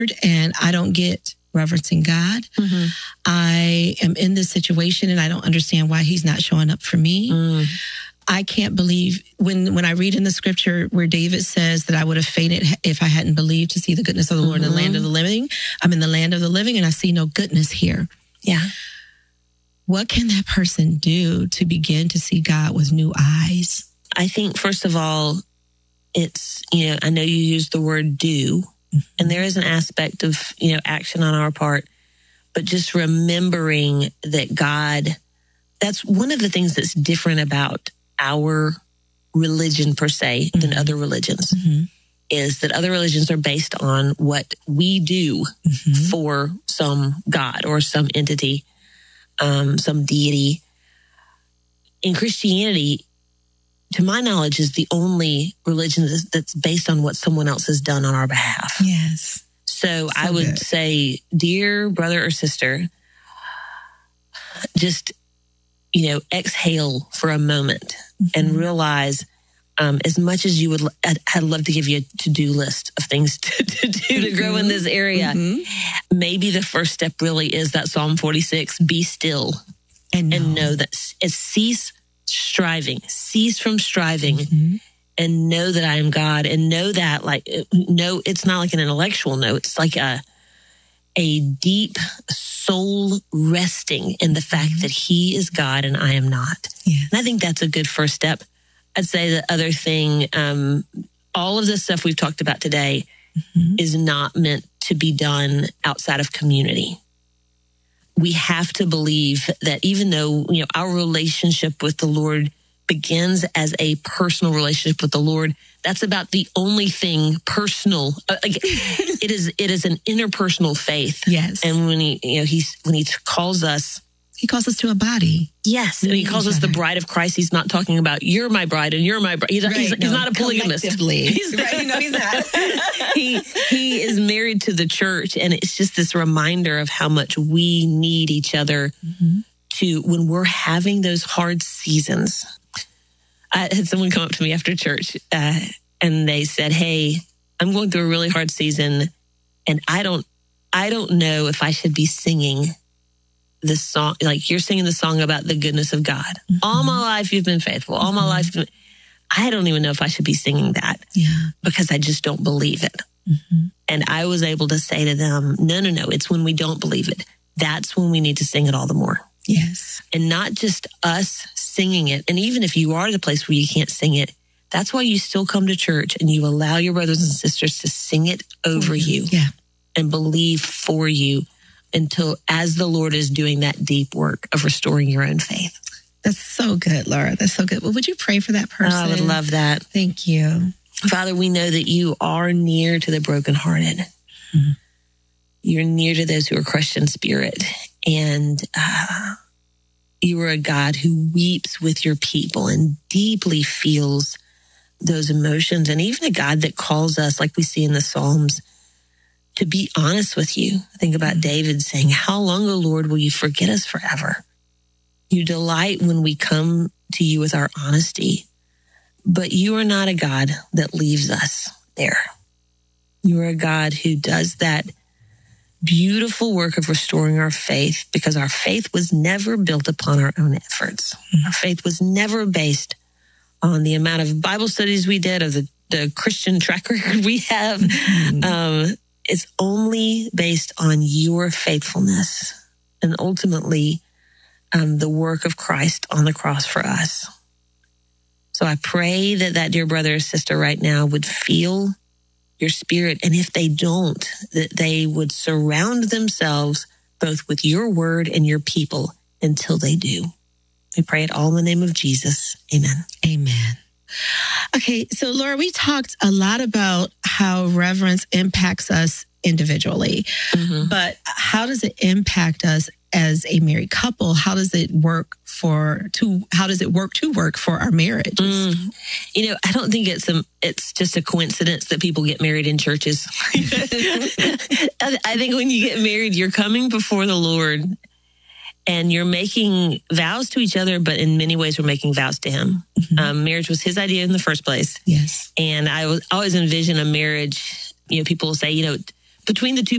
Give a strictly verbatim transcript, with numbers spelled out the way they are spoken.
and I don't get reverencing God. Mm-hmm. I am in this situation and I don't understand why he's not showing up for me. Mm. I can't believe when, when I read in the scripture where David says that I would have fainted if I hadn't believed to see the goodness of the Lord mm-hmm. in the land of the living. I'm in the land of the living and I see no goodness here. Yeah. What can that person do to begin to see God with new eyes? I think, first of all, it's, you know, I know you use the word do. And there is an aspect of, you know, action on our part, but just remembering that God, that's one of the things that's different about our religion per se mm-hmm. than other religions, mm-hmm. is that other religions are based on what we do mm-hmm. for some God or some entity, um, some deity. In Christianity, to my knowledge, is the only religion that's based on what someone else has done on our behalf. Yes. So, so I would good. say, dear brother or sister, just, you know, exhale for a moment mm-hmm. and realize um, as much as you would, I'd, I'd love to give you a to-do list of things to, to do mm-hmm. to grow in this area. Mm-hmm. Maybe the first step really is that Psalm forty-six, be still and know, and know that it's cease striving, cease from striving mm-hmm. and know that I am God and know that like, no, it's not like an intellectual no. It's like a, a deep soul resting in the fact mm-hmm. that he is God and I am not. Yes. And I think that's a good first step. I'd say the other thing, um, all of this stuff we've talked about today mm-hmm. is not meant to be done outside of community. We have to believe that even though, you know, our relationship with the Lord begins as a personal relationship with the Lord, that's about the only thing personal. Uh, it is, it is an interpersonal faith. Yes. And when he, you know, he's, when he calls us, he calls us to a body. Yes. And he calls us the bride of Christ. He's not talking about you're my bride and you're my bride. He's, right, he's, no, he's not a polygamist. He's right. No, he's not. he, he is married to the church. And it's just this reminder of how much we need each other mm-hmm. to, when we're having those hard seasons. I had someone come up to me after church uh, and they said, hey, I'm going through a really hard season and I don't, I don't know if I should be singing this song, like you're singing the song about the goodness of God. Mm-hmm. All my life you've been faithful. All mm-hmm. my life. Been, I don't even know if I should be singing that yeah. because I just don't believe it. Mm-hmm. And I was able to say to them, no, no, no, it's when we don't believe it. That's when we need to sing it all the more. Yes. And not just us singing it. And even if you are at a place where you can't sing it, that's why you still come to church and you allow your brothers and sisters to sing it over mm-hmm. you yeah. and believe for you. Until as the Lord is doing that deep work of restoring your own faith. That's so good, Laura. That's so good. Well, would you pray for that person? Oh, I would love that. Thank you. Father, we know that you are near to the brokenhearted. Mm-hmm. You're near to those who are crushed in spirit. And uh, you are a God who weeps with your people and deeply feels those emotions. And even a God that calls us, like we see in the Psalms, to be honest with you. Think about David saying, how long, O Lord, will you forget us forever? You delight when we come to you with our honesty, but you are not a God that leaves us there. You are a God who does that beautiful work of restoring our faith because our faith was never built upon our own efforts. Mm-hmm. Our faith was never based on the amount of Bible studies we did, of the, the Christian track record we have. Mm-hmm. Um, It's only based on your faithfulness and ultimately um, the work of Christ on the cross for us. So I pray that that dear brother or sister right now would feel your spirit. And if they don't, that they would surround themselves both with your word and your people until they do. We pray it all in the name of Jesus. Amen. Amen. Okay, so Laura, we talked a lot about how reverence impacts us individually, mm-hmm. but how does it impact us as a married couple? How does it work for to? How does it work to work for our marriages? Mm. You know, I don't think it's a, it's just a coincidence that people get married in churches. I think when you get married, you're coming before the Lord. And you're making vows to each other, but in many ways, we're making vows to him. Mm-hmm. Um, marriage was his idea in the first place. Yes. And I was, always envision a marriage, you know, people will say, you know, between the two